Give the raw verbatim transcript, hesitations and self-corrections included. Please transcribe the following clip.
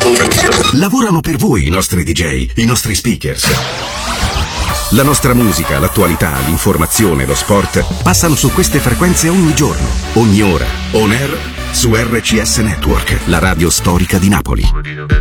Lavorano per voi i nostri D J, i nostri speakers. La nostra musica, l'attualità, l'informazione, lo sport passano su queste frequenze ogni giorno, ogni ora, on air, su R C S Network, la radio storica di Napoli.